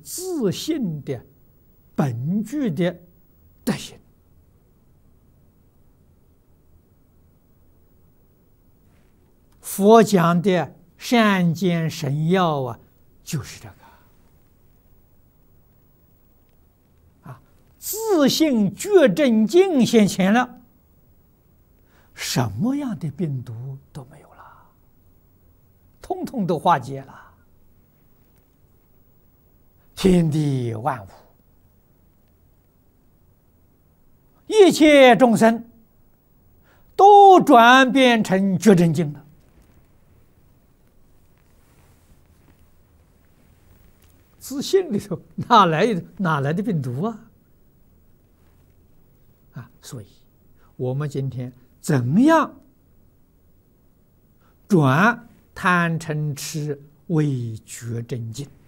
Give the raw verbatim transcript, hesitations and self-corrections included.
自信的本具的德行。佛讲的善见神要啊，就是这个啊，自信觉正境现前了，什么样的病毒都没有了，通通都化解了。天地万物，一切众生都转变成觉正境了。自信里头哪来哪来的病毒啊？啊，所以我们今天怎样转贪嗔痴为觉正境？